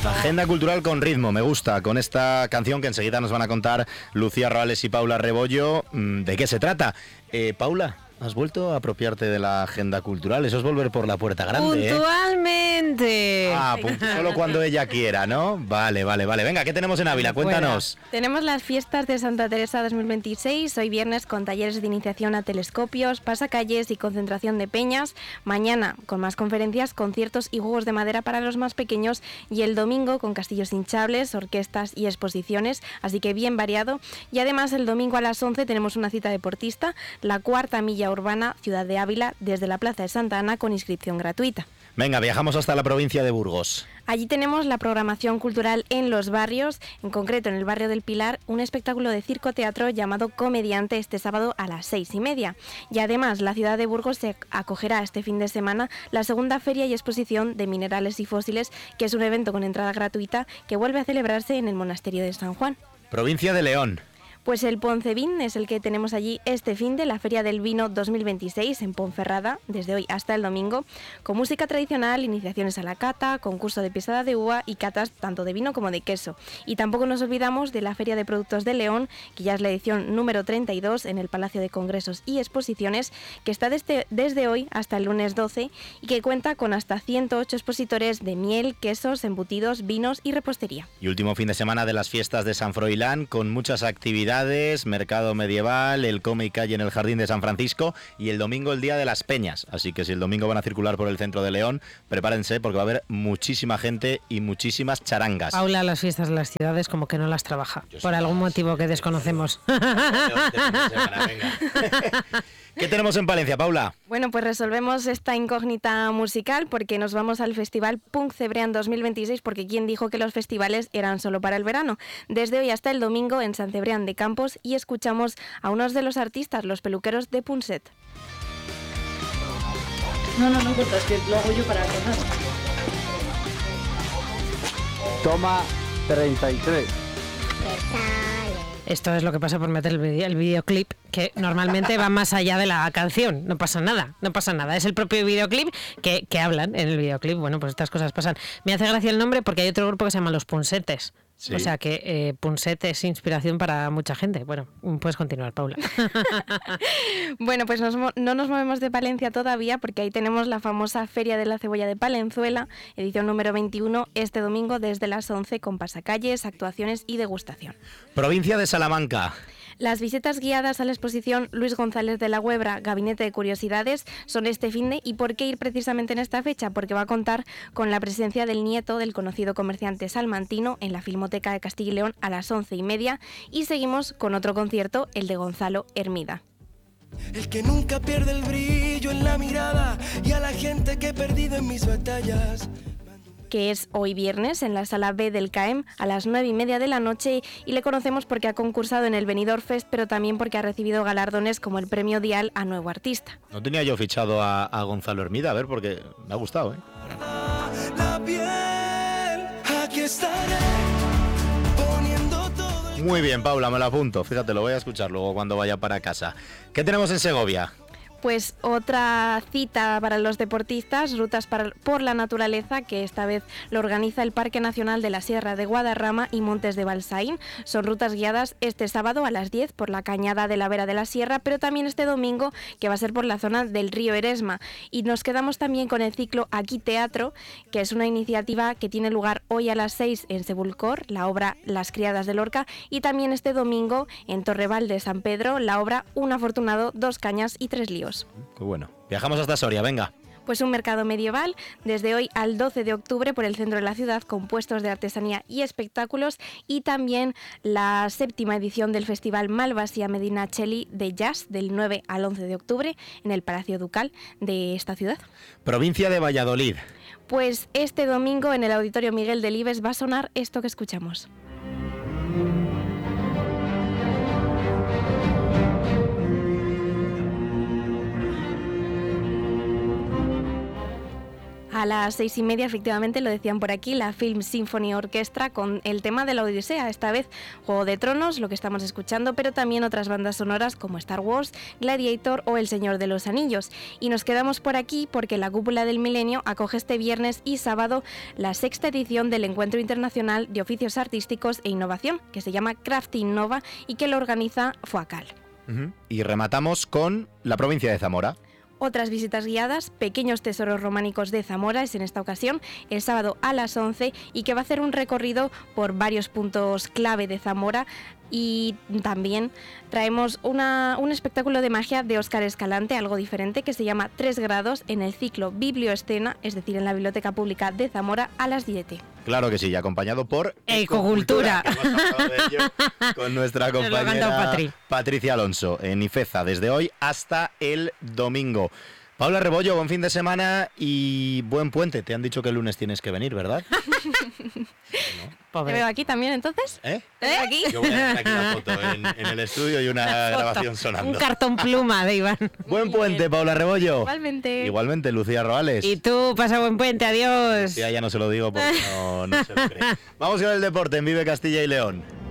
Agenda cultural con ritmo, me gusta, con esta canción que enseguida nos van a contar Lucía Roales y Paula Rebollo. ¿De qué se trata? Paula, ¿has vuelto a apropiarte de la agenda cultural? Eso es volver por la puerta grande, ¡Puntualmente! Solo cuando ella quiera, ¿no? Vale. Venga, ¿qué tenemos en Ávila? Cuéntanos. Tenemos las fiestas de Santa Teresa 2026, hoy viernes con talleres de iniciación a telescopios, pasacalles y concentración de peñas. Mañana con más conferencias, conciertos y juegos de madera para los más pequeños. Y el domingo con castillos hinchables, orquestas y exposiciones, así que bien variado. Y además el domingo a las 11 tenemos una cita deportista, la cuarta milla urbana Ciudad de Ávila desde la Plaza de Santa Ana con inscripción gratuita. Venga, viajamos hasta la provincia de Burgos. Allí tenemos la programación cultural en los barrios, en concreto en el barrio del Pilar, un espectáculo de circo-teatro llamado Comediante este sábado a las 6:30. Y además la ciudad de Burgos se acogerá este fin de semana la segunda feria y exposición de minerales y fósiles, que es un evento con entrada gratuita que vuelve a celebrarse en el monasterio de San Juan. Provincia de León. Pues el Poncevin es el que tenemos allí este fin de la Feria del Vino 2026 en Ponferrada, desde hoy hasta el domingo, con música tradicional, iniciaciones a la cata, concurso de pisada de uva y catas tanto de vino como de queso. Y tampoco nos olvidamos de la Feria de Productos de León, que ya es la edición número 32 en el Palacio de Congresos y Exposiciones, que está desde hoy hasta el lunes 12 y que cuenta con hasta 108 expositores de miel, quesos, embutidos, vinos y repostería. Y último fin de semana de las fiestas de San Froilán, con muchas actividades, mercado medieval, el come y calle en el Jardín de San Francisco y el domingo el Día de las Peñas. Así que si el domingo van a circular por el centro de León, prepárense porque va a haber muchísima gente y muchísimas charangas. Paula, las fiestas de las ciudades como que no las trabaja, por algún motivo que desconocemos. ¿Qué tenemos en Palencia, Paula? Bueno, pues resolvemos esta incógnita musical porque nos vamos al Festival Punk Cebrián 2026, porque ¿quién dijo que los festivales eran solo para el verano? Desde hoy hasta el domingo en San Cebrián de Campos, y escuchamos a unos de los artistas, los peluqueros de Punset. No importa, es que lo hago yo para acordar. Toma 33. Esto es lo que pasa por meter el videoclip, que normalmente va más allá de la canción. No pasa nada. Es el propio videoclip que hablan en el videoclip. Bueno, pues estas cosas pasan. Me hace gracia el nombre porque hay otro grupo que se llama Los Punsetes. Sí. O sea que Punset es inspiración para mucha gente. Bueno, puedes continuar, Paula. Bueno, pues no nos movemos de Palencia todavía, porque ahí tenemos la famosa Feria de la Cebolla de Palenzuela, edición número 21, este domingo desde las 11 con pasacalles, actuaciones y degustación. Provincia de Salamanca. Las visitas guiadas a la exposición Luis González de la Huebra, Gabinete de Curiosidades, son este finde. ¿Y por qué ir precisamente en esta fecha? Porque va a contar con la presencia del nieto del conocido comerciante salmantino en la Filmoteca de Castilla y León a las 11:30. Y seguimos con otro concierto, el de Gonzalo Hermida. El que nunca pierde el brillo en la mirada, y a la gente que he perdido en mis batallas, que es hoy viernes en la Sala B del CAEM a las 9:30 de la noche, y le conocemos porque ha concursado en el Benidorm Fest, pero también porque ha recibido galardones como el Premio Dial a Nuevo Artista. No tenía yo fichado a Gonzalo Hermida, a ver, porque me ha gustado, ¿eh? La piel, aquí estaré, poniendo todo. Muy bien, Paula, me lo apunto. Fíjate, lo voy a escuchar luego cuando vaya para casa. ¿Qué tenemos en Segovia? Pues otra cita para los deportistas, rutas por la naturaleza, que esta vez lo organiza el Parque Nacional de la Sierra de Guadarrama y Montes de Balsaín. Son rutas guiadas este sábado a las 10 por la Cañada de la Vera de la Sierra, pero también este domingo, que va a ser por la zona del río Eresma. Y nos quedamos también con el ciclo Aquí Teatro, que es una iniciativa que tiene lugar hoy a las 6 en Sebulcor, la obra Las Criadas de Lorca, y también este domingo en Torreval de San Pedro, la obra Un afortunado, dos cañas y tres líos. Qué bueno. Viajamos hasta Soria, venga. Pues un mercado medieval desde hoy al 12 de octubre por el centro de la ciudad, con puestos de artesanía y espectáculos, y también la 7ª edición del Festival Malvasia Medina Cheli de Jazz del 9 al 11 de octubre en el Palacio Ducal de esta ciudad. Provincia de Valladolid. Pues este domingo en el Auditorio Miguel Delibes va a sonar esto que escuchamos. A las 6:30, efectivamente, lo decían por aquí, la Film Symphony Orchestra con el tema de la Odisea, esta vez Juego de Tronos, lo que estamos escuchando, pero también otras bandas sonoras como Star Wars, Gladiator o El Señor de los Anillos. Y nos quedamos por aquí porque la Cúpula del Milenio acoge este viernes y sábado la 6ª edición del Encuentro Internacional de Oficios Artísticos e Innovación, que se llama Craft Innova y que lo organiza FOACAL. Y rematamos con la provincia de Zamora. Otras visitas guiadas, Pequeños Tesoros Románicos de Zamora, es en esta ocasión el sábado a las 11 y que va a hacer un recorrido por varios puntos clave de Zamora. Y también traemos un espectáculo de magia de Óscar Escalante, algo diferente, que se llama 3 grados en el ciclo Biblioescena, es decir, en la Biblioteca Pública de Zamora a las 10. Claro que sí, y acompañado por Ecocultura. Que hemos hablado de ello con nuestra compañera Patricia Alonso en Ifeza, desde hoy hasta el domingo. Paula Rebollo, buen fin de semana y buen puente. Te han dicho que el lunes tienes que venir, ¿verdad? ¿Te veo aquí también, entonces? ¿Eh? ¿Te veo aquí? Yo voy a hacer aquí una foto en el estudio y una grabación sonando. Un cartón pluma de Iván. Buen puente, Paula Rebollo. Igualmente. Igualmente, Lucía Roales. Y tú, pasa buen puente, adiós. Ya no se lo digo porque no se lo cree. Vamos con el deporte en Vive Castilla y León.